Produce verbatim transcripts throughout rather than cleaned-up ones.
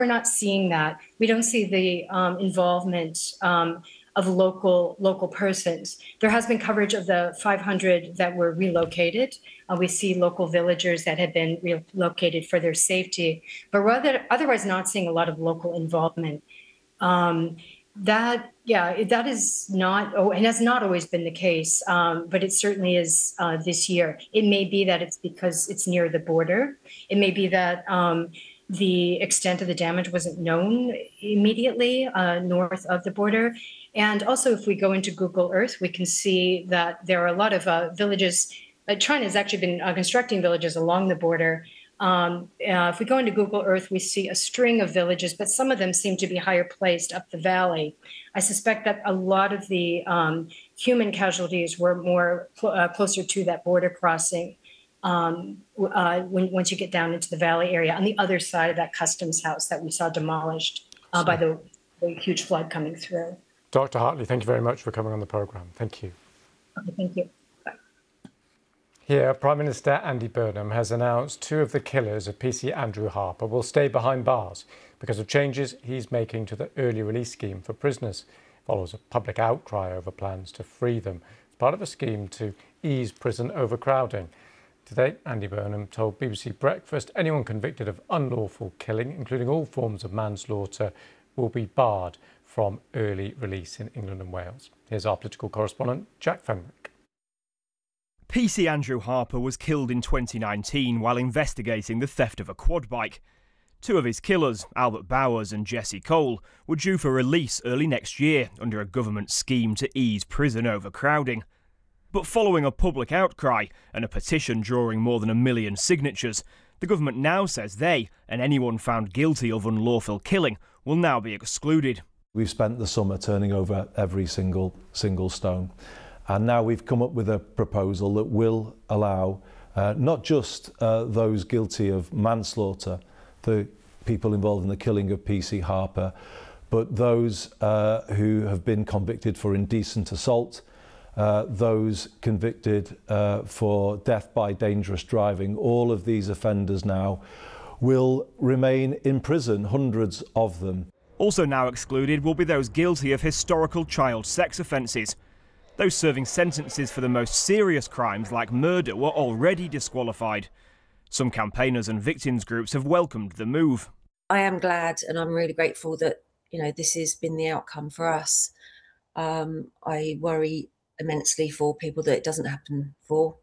we're not seeing that. We don't see the um, involvement um, of local local persons. There has been coverage of the five hundred that were relocated. Uh, we see local villagers that have been relocated for their safety, but rather otherwise not seeing a lot of local involvement. Um, that, yeah, that is not, oh, and has not always been the case, um, but it certainly is uh, this year. It may be that it's because it's near the border. It may be that um, the extent of the damage wasn't known immediately uh, north of the border. And also, if we go into Google Earth, we can see that there are a lot of uh, villages. Uh, China has actually been uh, constructing villages along the border. Um, uh, if we go into Google Earth, we see a string of villages, but some of them seem to be higher placed up the valley. I suspect that a lot of the um, human casualties were more cl uh, closer to that border crossing um, uh, when, once you get down into the valley area on the other side of that customs house that we saw demolished uh, by the, the huge flood coming through. Doctor Hartley, thank you very much for coming on the programme. Thank you. Okay, thank you. Here, Prime Minister Andy Burnham has announced two of the killers of P C Andrew Harper will stay behind bars because of changes he's making to the early release scheme for prisoners. It follows a public outcry over plans to free them as part of a scheme to ease prison overcrowding. Today, Andy Burnham told B B C Breakfast anyone convicted of unlawful killing, including all forms of manslaughter, will be barred from early release in England and Wales. Here's our political correspondent, Jack Fenwick. P C Andrew Harper was killed in twenty nineteen while investigating the theft of a quad bike. Two of his killers, Albert Bowers and Jesse Cole, were due for release early next year under a government scheme to ease prison overcrowding. But following a public outcry and a petition drawing more than a million signatures, the government now says they, and anyone found guilty of unlawful killing, will now be excluded. We've spent the summer turning over every single, single stone. And now we've come up with a proposal that will allow uh, not just uh, those guilty of manslaughter, the people involved in the killing of P C Harper, but those uh, who have been convicted for indecent assault, uh, those convicted uh, for death by dangerous driving. All of these offenders now will remain in prison, hundreds of them. Also now excluded will be those guilty of historical child sex offences. Those serving sentences for the most serious crimes like murder were already disqualified. Some campaigners and victims groups have welcomed the move. I am glad and I'm really grateful that, you know, this has been the outcome for us. Um, I worry immensely for people that it doesn't happen for.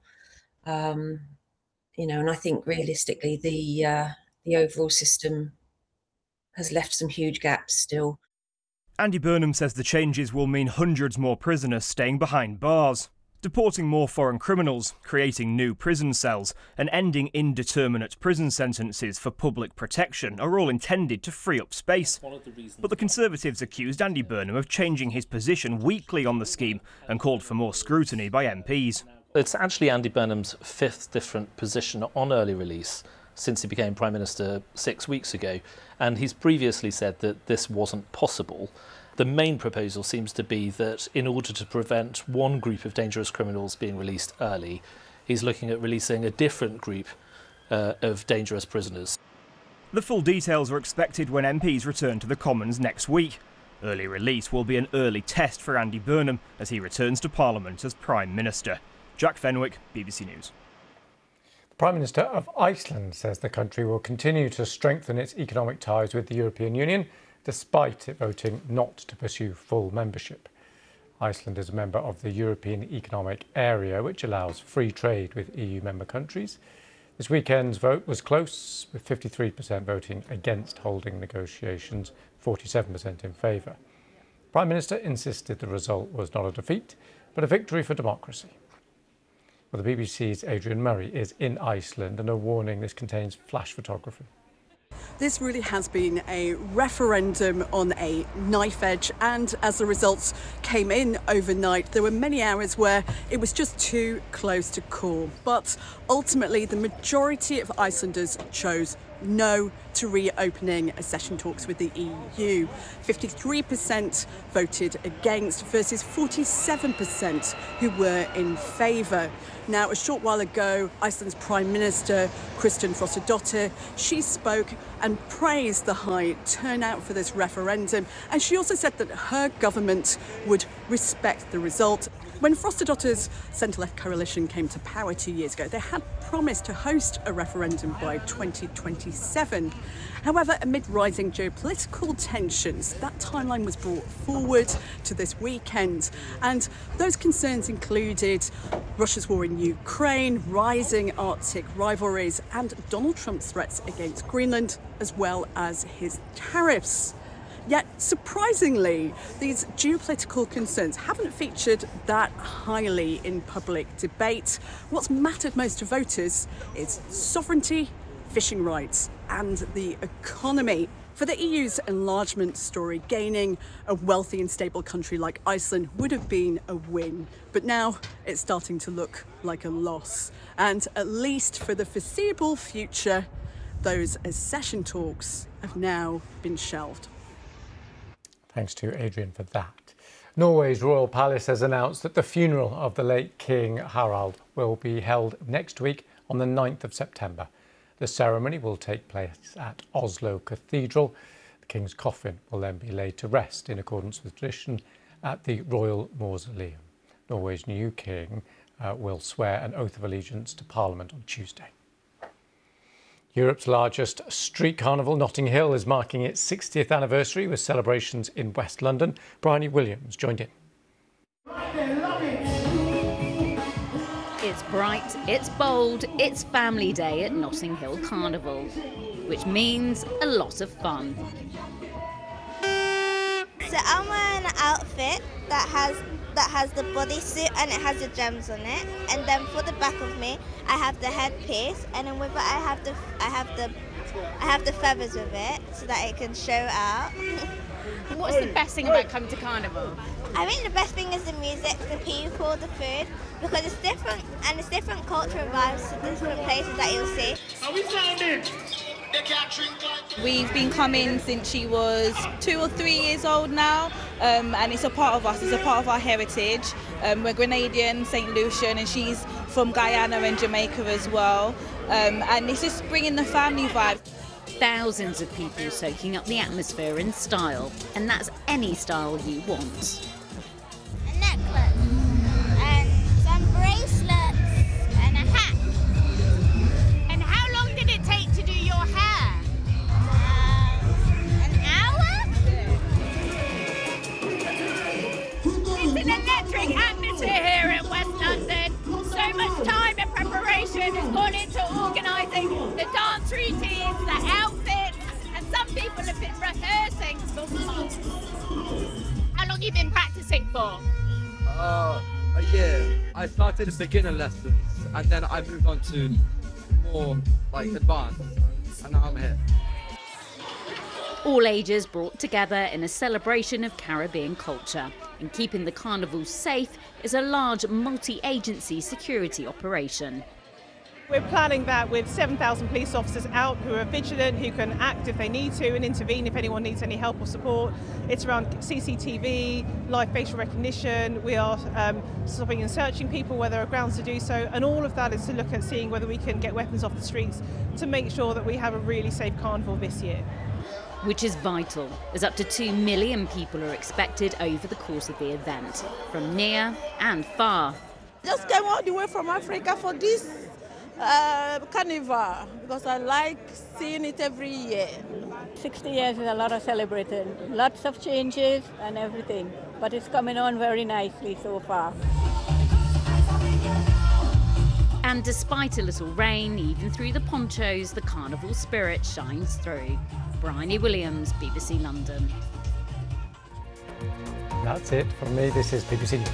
Um, you know, and I think realistically the, uh, the overall system has left some huge gaps still. Andy Burnham says the changes will mean hundreds more prisoners staying behind bars, deporting more foreign criminals, creating new prison cells and ending indeterminate prison sentences for public protection are all intended to free up space. But the Conservatives accused Andy Burnham of changing his position weekly on the scheme and called for more scrutiny by M Ps. It's actually Andy Burnham's fifth different position on early release since he became Prime Minister six weeks ago, and he's previously said that this wasn't possible. The main proposal seems to be that in order to prevent one group of dangerous criminals being released early, he's looking at releasing a different group uh, of dangerous prisoners. The full details are expected when M Ps return to the Commons next week. Early release will be an early test for Andy Burnham as he returns to Parliament as Prime Minister. Jack Fenwick, B B C News. Prime Minister of Iceland says the country will continue to strengthen its economic ties with the European Union, despite it voting not to pursue full membership. Iceland is a member of the European Economic Area, which allows free trade with E U member countries. This weekend's vote was close, with fifty-three percent voting against holding negotiations, forty-seven percent in favour. The Prime Minister insisted the result was not a defeat, but a victory for democracy. Well, the B B C's Adrian Murray is in Iceland, and a warning: this contains flash photography. This really has been a referendum on a knife edge, and as the results came in overnight, there were many hours where it was just too close to call. But ultimately, the majority of Icelanders chose no to reopening accession talks with the E U. fifty-three percent voted against versus forty-seven percent who were in favour. Now, a short while ago, Iceland's Prime Minister, Kristin Frostadóttir, she spoke and praised the high turnout for this referendum. And she also said that her government would respect the result. When Frostadóttir's centre-left coalition came to power two years ago, they had promised to host a referendum by twenty twenty-seven. However, amid rising geopolitical tensions, that timeline was brought forward to this weekend. And those concerns included Russia's war in Ukraine, rising Arctic rivalries, and Donald Trump's threats against Greenland, as well as his tariffs. Yet, surprisingly, these geopolitical concerns haven't featured that highly in public debate. What's mattered most to voters is sovereignty, fishing rights, and the economy. For the E U's enlargement story, gaining a wealthy and stable country like Iceland would have been a win. But now it's starting to look like a loss. And at least for the foreseeable future, those accession talks have now been shelved. Thanks to Adrian for that. Norway's royal palace has announced that the funeral of the late King Harald will be held next week on the ninth of September. The ceremony will take place at Oslo Cathedral. The King's coffin will then be laid to rest in accordance with tradition at the Royal Mausoleum. Norway's new king uh, will swear an oath of allegiance to Parliament on Tuesday. Europe's largest street carnival, Notting Hill, is marking its sixtieth anniversary with celebrations in West London. Bryony Williams joined in. It's bright, it's bold, it's family day at Notting Hill Carnival, which means a lot of fun. So I'm wearing an outfit that has that has the bodysuit and it has the gems on it, and then for the back of me I have the headpiece, and then with it I have the I have the I have the feathers with it so that it can show out. What's the best thing about coming to Carnival? I think the best thing is the music, the people, the food, because it's different and it's different cultural vibes to different places that you'll see. Are we sounding? We've been coming since she was two or three years old now, um, and it's a part of us, it's a part of our heritage. Um, we're Grenadian, Saint Lucian, and she's from Guyana and Jamaica as well, um, and it's just bringing the family vibe. Thousands of people soaking up the atmosphere in style, and that's any style you want. A necklace, and some bracelets, and a hat. And how long did it take to do your hair? Uh, an hour? It's an electric atmosphere here in West London. So much time and preparation has gone into organising the dance routines, the outfits, and some people have been rehearsing for months. How long have you been practising for? Uh, a year. I started beginner lessons and then I moved on to more like advanced, and now I'm here. All ages brought together in a celebration of Caribbean culture. And keeping the carnival safe is a large multi-agency security operation. We're planning that with seven thousand police officers out who are vigilant, who can act if they need to and intervene if anyone needs any help or support. It's around C C T V, live facial recognition. We are um, stopping and searching people where there are grounds to do so, and all of that is to look at seeing whether we can get weapons off the streets to make sure that we have a really safe carnival this year. Which is vital, as up to two million people are expected over the course of the event, from near and far. Just came all the way from Africa for this uh, carnival because I like seeing it every year. sixty years is a lot of celebrating, lots of changes and everything, but it's coming on very nicely so far. And despite a little rain, even through the ponchos, the carnival spirit shines through. Bryony Williams, B B C London. That's it from me. This is B B C News.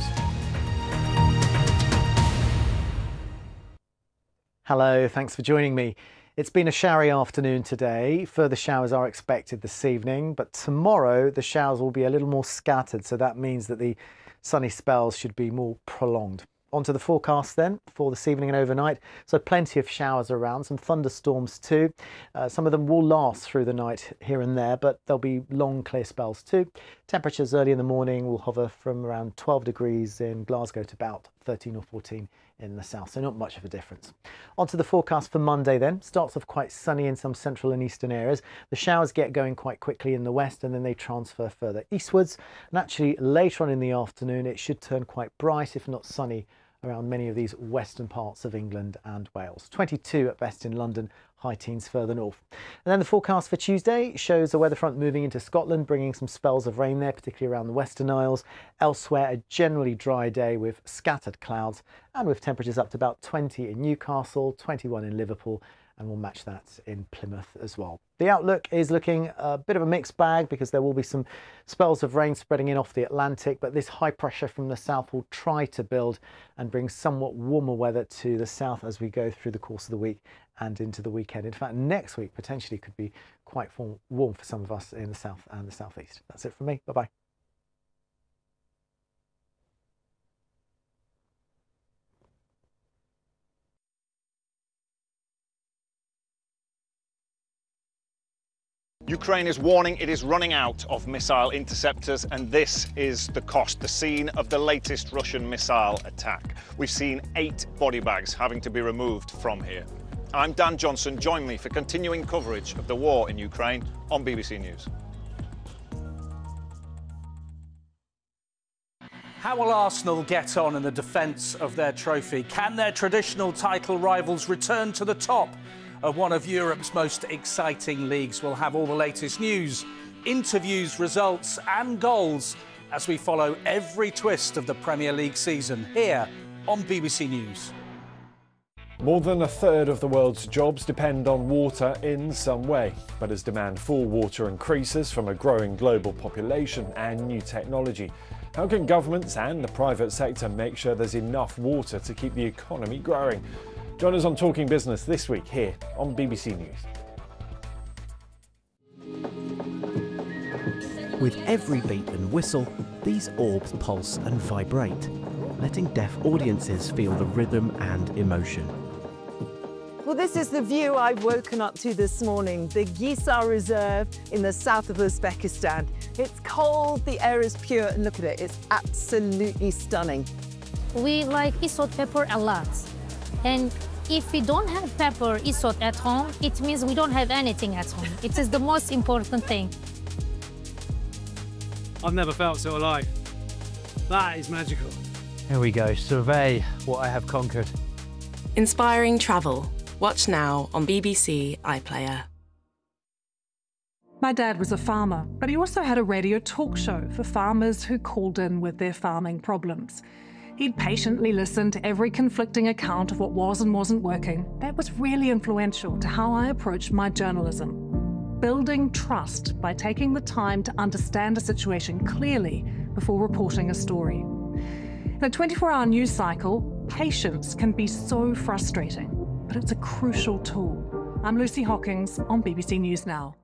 Hello, thanks for joining me. It's been a showery afternoon today. Further showers are expected this evening, but tomorrow the showers will be a little more scattered, so that means that the sunny spells should be more prolonged. On to the forecast then for this evening and overnight. So plenty of showers around, some thunderstorms too. Uh, some of them will last through the night here and there, but there'll be long clear spells too. Temperatures early in the morning will hover from around twelve degrees in Glasgow to about thirteen or fourteen in in the south, so not much of a difference. On to the forecast for Monday then. Starts off quite sunny in some central and eastern areas. The showers get going quite quickly in the west and then they transfer further eastwards. And actually later on in the afternoon it should turn quite bright, if not sunny, around many of these western parts of England and Wales. twenty-two at best in London, high teens further north. And then the forecast for Tuesday shows a weather front moving into Scotland, bringing some spells of rain there, particularly around the Western Isles. Elsewhere, a generally dry day with scattered clouds and with temperatures up to about twenty in Newcastle, twenty-one in Liverpool, and we'll match that in Plymouth as well. The outlook is looking a bit of a mixed bag because there will be some spells of rain spreading in off the Atlantic, but this high pressure from the south will try to build and bring somewhat warmer weather to the south as we go through the course of the week and into the weekend. In fact, next week potentially could be quite warm for some of us in the south and the southeast. That's it from me. Bye-bye. Ukraine is warning it is running out of missile interceptors, and this is the cost, the scene of the latest Russian missile attack. We've seen eight body bags having to be removed from here. I'm Dan Johnson. Join me for continuing coverage of the war in Ukraine on B B C News. How will Arsenal get on in the defence of their trophy? Can their traditional title rivals return to the top of one of Europe's most exciting leagues? We'll have all the latest news, interviews, results and goals as we follow every twist of the Premier League season here on B B C News. More than a third of the world's jobs depend on water in some way. But as demand for water increases from a growing global population and new technology, how can governments and the private sector make sure there's enough water to keep the economy growing? Join us on Talking Business this week here on B B C News. With every beat and whistle, these orbs pulse and vibrate, letting deaf audiences feel the rhythm and emotion. Well, this is the view I've woken up to this morning, the Gisar Reserve in the south of Uzbekistan. It's cold, the air is pure, and look at it, it's absolutely stunning. We like isot pepper a lot. And if we don't have pepper isot at home, it means we don't have anything at home. It is the most important thing. I've never felt so alive. That is magical. Here we go, survey what I have conquered. Inspiring travel. Watch now on B B C iPlayer. My dad was a farmer, but he also had a radio talk show for farmers who called in with their farming problems. He'd patiently listen to every conflicting account of what was and wasn't working. That was really influential to how I approached my journalism. Building trust by taking the time to understand a situation clearly before reporting a story. In a twenty-four hour news cycle, patience can be so frustrating, but it's a crucial tool. I'm Lucy Hockings on B B C News Now.